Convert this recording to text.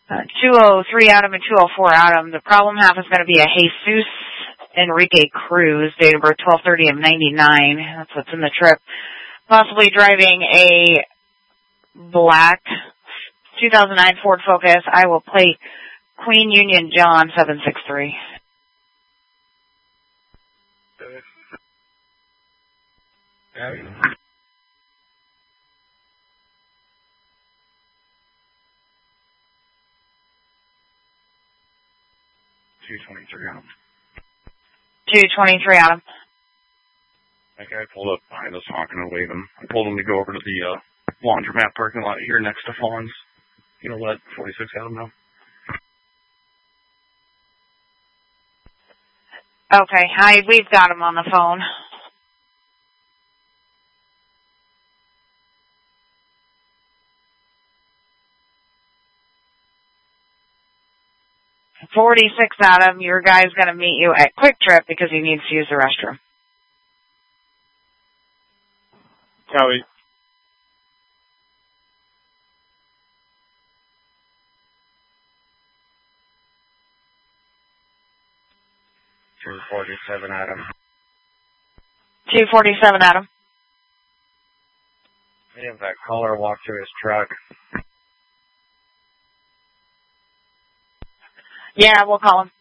203 Adam and 204 Adam. The problem half is going to be a Jesus Enrique Cruz, date of birth 12/30 of 99. That's what's in the trip. Possibly driving a black 2009 Ford Focus. I will plate Queen Union John 763. Okay. 223 Adam. 223 Adam. That guy pulled up behind us honking and waving. I told him to go over to the laundromat parking lot here next to Fawn's. You know, let 46 Adam know. Okay, hi, we've got him on the phone. $46 Adam, your guy's going to meet you at Quick Trip because he needs to use the restroom. Copy. $247 Adam. 247 Adam. We have that caller walk to his truck. Yeah, we'll call him.